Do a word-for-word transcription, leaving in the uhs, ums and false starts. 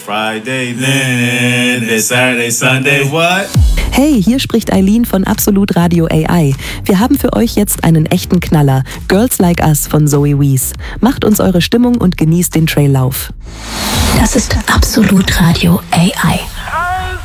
Friday, then it's Saturday, Sunday, what? Hey, hier spricht Eileen von Absolut Radio A I. Wir haben für euch jetzt einen echten Knaller. Girls Like Us von Zoe Wees. Macht uns eure Stimmung und genießt den Traillauf. Das ist Absolut Radio A I.